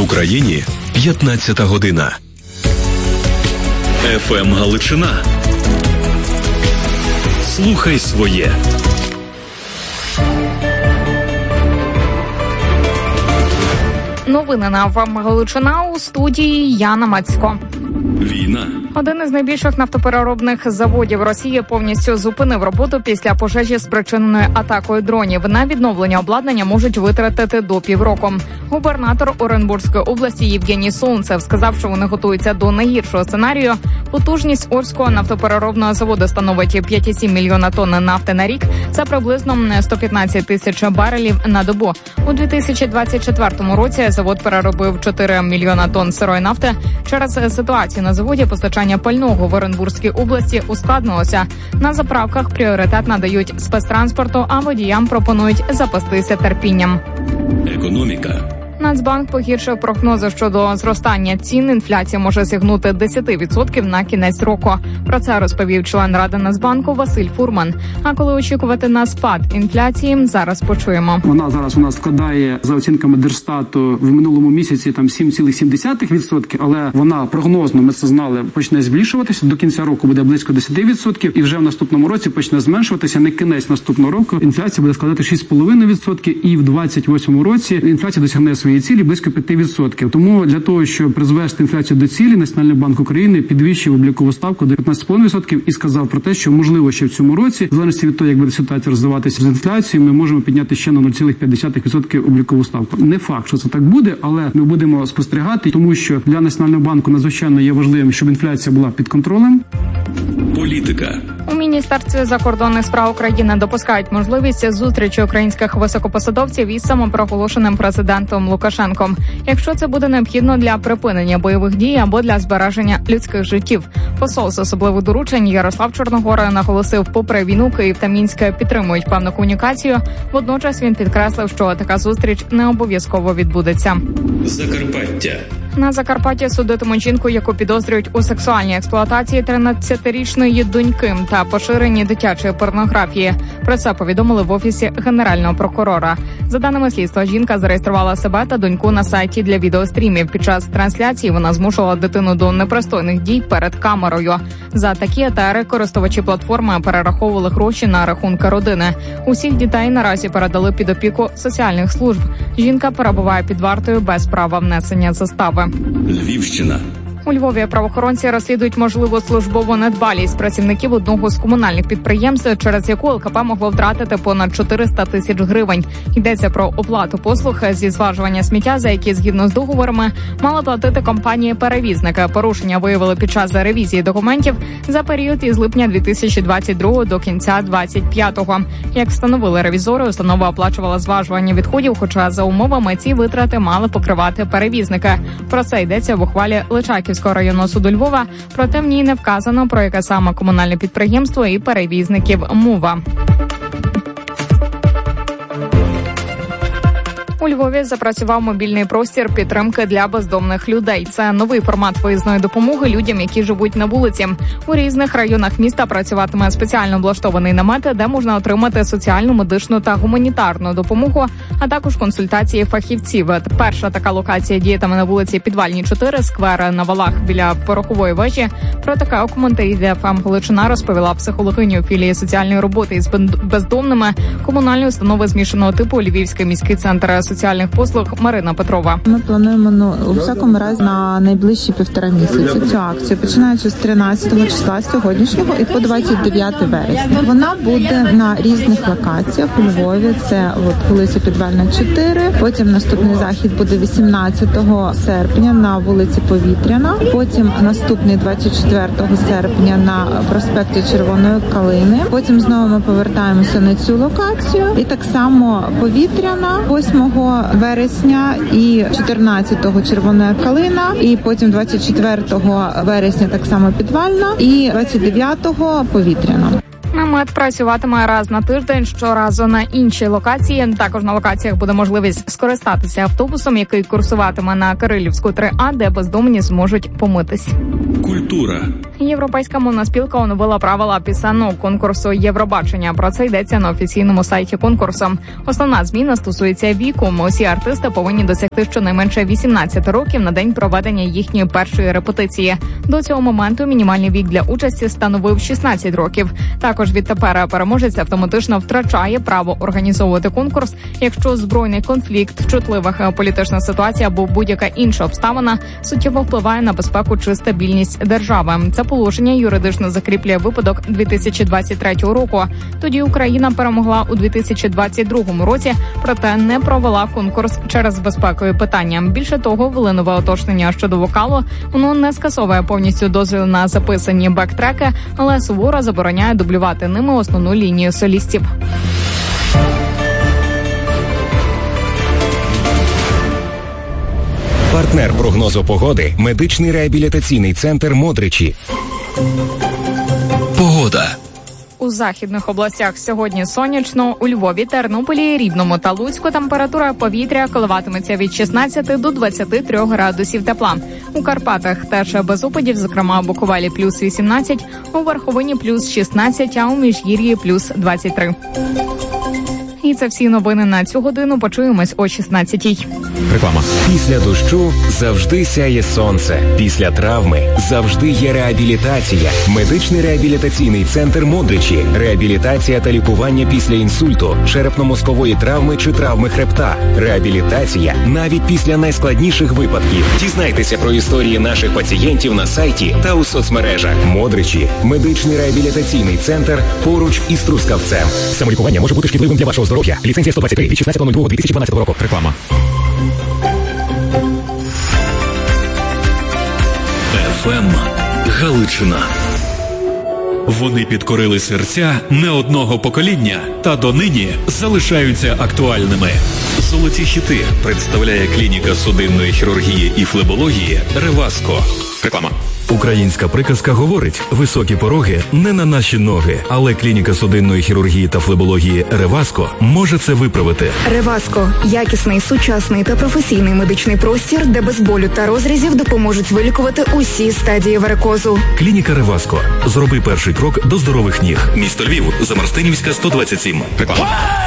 Україні 15 година. ФМ Галичина. Слухай своє. Новини на ФМ Галичина, у студії Яна Мацько. Війна. Один із найбільших нафтопереробних заводів Росії повністю зупинив роботу після пожежі, спричиненої атакою дронів. На відновлення обладнання можуть витратити до півроку. Губернатор Оренбурзької області Євгеній Солнцев сказав, що вони готуються до найгіршого сценарію. Потужність Орського нафтопереробного заводу становить 5,7 мільйона тонн нафти на рік. Це приблизно 115 тисяч барелів на добу. У 2024 році завод переробив 4 мільйона тонн сирої нафти. Через ситуацію на заводі постачання пального в Оренбурзькій області ускладнилося. На заправках пріоритет надають спецтранспорту, а водіям пропонують запастися терпінням. Економіка. Нацбанк погіршив прогнози щодо зростання цін. Інфляція може сягнути 10% на кінець року. Про це розповів член Ради Нацбанку Василь Фурман. А коли очікувати на спад інфляції, зараз почуємо. Вона зараз у нас складає, за оцінками Держстату, в минулому місяці там 7,7%, але вона прогнозно, ми це знали, почне збільшуватися. До кінця року буде близько 10%, і вже в наступному році почне зменшуватися. На кінець наступного року інфляція буде складати 6,5%, і в 2028 році інфляція досягне своєї цілі близько 5%. Тому для того, щоб призвести інфляцію до цілі, Національний банк України підвищив облікову ставку до 15,5% і сказав про те, що можливо ще в цьому році, в залежності від того, як буде ситуація розвиватися з інфляцією, ми можемо підняти ще на 0,5% облікову ставку. Не факт, що це так буде, але ми будемо спостерігати, тому що для Національного банку надзвичайно є важливим, щоб інфляція була під контролем. Політика. У Міністерстві закордонних справ України допускають можливість зустрічі українських високопосадовців із самопроголошеним президентом Лукашенком, якщо це буде необхідно для припинення бойових дій або для збереження людських життів. Посол з особливих доручень Ярослав Чорногора наголосив, попри війну, Київ та Мінськ підтримують певну комунікацію. Водночас він підкреслив, що така зустріч не обов'язково відбудеться. Закарпаття. На Закарпатті судитимуть жінку, яку підозрюють у сексуальній експлуатації 13-річної доньки та поширенні дитячої порнографії. Про це повідомили в Офісі Генерального прокурора. За даними слідства, жінка зареєструвала себе та доньку на сайті для відеострімів. Під час трансляції вона змушувала дитину до непристойних дій перед камерою. За такі етери користувачі платформи перераховували гроші на рахунки родини. Усіх дітей наразі передали під опіку соціальних служб. Жінка перебуває під вартою без права внесення застави. Львівщина. У Львові правоохоронці розслідують можливу службову недбалість працівників одного з комунальних підприємств, через яку ЛКП могло втратити понад 400 тисяч гривень. Йдеться про оплату послуг зі зважування сміття, за які, згідно з договорами, мала платити компанії-перевізники. Порушення виявили під час ревізії документів за період із липня 2022 до кінця 2025. Як встановили ревізори, установа оплачувала зважування відходів, хоча за умовами ці витрати мали покривати перевізники. Про це йдеться в ухвалі Личаківського районного суду Львова, проте в ній не вказано, про яке саме комунальне підприємство і перевізників мова. У Львові запрацював мобільний простір підтримки для бездомних людей. Це новий формат виїзної допомоги людям, які живуть на вулиці. У різних районах міста працюватиме спеціально облаштований намет, де можна отримати соціальну, медичну та гуманітарну допомогу, а також консультації фахівців. Перша така локація діятиме на вулиці Підвальній, 4, сквер на валах біля Порохової вежі. Про таке у коментарі для ФМ Галичина розповіла психологиня філії соціальної роботи із бездомними комунальної установи змішаного типу Львівський міський центр соціальних послуг Марина Петрова. Ми плануємо у всякому разі на найближчі 1,5 місяці цю акцію, починаючи з 13 числа сьогоднішнього і по 29 вересня. Вона буде на різних локаціях у Львові. Це вулиця Підвальна, 4. Потім наступний захід буде 18 серпня на вулиці Повітряна. Потім наступний 24 серпня на проспекті Червоної Калини. Потім знову ми повертаємося на цю локацію. І так само Повітряна 8 вересня і 14-го Червона Калина, і потім 24 вересня так само Підвальна, і 29-го Повітряна. Намет працюватиме раз на тиждень, щоразу на іншій локації. Також на локаціях буде можливість скористатися автобусом, який курсуватиме на Кирилівську 3А, де бездомні зможуть помитись. Культура. Європейська мовна спілка оновила правила пісенного конкурсу Євробачення. Про це йдеться на офіційному сайті конкурсу. Основна зміна стосується віку. Усі артисти повинні досягти щонайменше 18 років на день проведення їхньої першої репетиції. До цього моменту мінімальний вік для участі становив 16 років. Також відтепер переможець автоматично втрачає право організовувати конкурс, якщо збройний конфлікт, чутлива політична ситуація або будь-яка інша обставина суттєво впливає на безпеку чи стабільність держави. Це положення юридично закріплює випадок 2023 року. Тоді Україна перемогла у 2022 році, проте не провела конкурс через безпекові питання. Більше того, ввели нове уточнення щодо вокалу. Воно не скасовує повністю дозвіл на записані бектреки, але суворо забороняє дублювати ними основну лінію солістів. Партнер прогнозу погоди – медичний реабілітаційний центр «Модричі». Погода. У західних областях сьогодні сонячно, у Львові, Тернополі, Рівному та Луцьку температура повітря коливатиметься від 16 до 23 градусів тепла. У Карпатах теж без опадів, зокрема у Буковелі плюс 18, у Верховині плюс 16, а у Міжгір'ї плюс 23. І це всі новини на цю годину. Почуємось о 16-й. Реклама. Після дощу завжди сяє сонце. Після травми завжди є реабілітація. Медичний реабілітаційний центр «Модричі». Реабілітація та лікування після інсульту, черепно-мозкової травми чи травми хребта. Реабілітація навіть після найскладніших випадків. Дізнайтеся про історії наших пацієнтів на сайті та у соцмережах. «Модричі» – медичний реабілітаційний центр поруч із Трускавцем. Самолікування може бути шкідливим для вашого здоров'я. Ліцензія 123 від 16.02.2012 року. Реклама. ФМ Галичина. Вони підкорили серця не одного покоління та донині залишаються актуальними. Золоті хіти представляє клініка судинної хірургії і флебології «Реваско». Реклама. Українська приказка говорить: високі пороги не на наші ноги, але клініка судинної хірургії та флебології «Реваско» може це виправити. «Реваско» – якісний, сучасний та професійний медичний простір, де без болю та розрізів допоможуть вилікувати усі стадії варикозу. Клініка «Реваско». Зроби перший крок до здорових ніг. Місто Львів, Замарстинівська, 127. Реклама.